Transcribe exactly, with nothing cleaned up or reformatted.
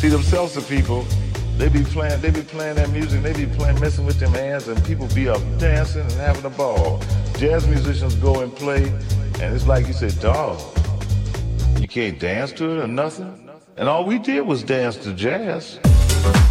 See them salsa people, they be playing, they be playing that music, they be playing, messing with them hands, and people be up dancing and having a ball. Jazz musicians go and play, and it's like you said, dog, you can't dance to it or nothing. And all we did was dance to jazz.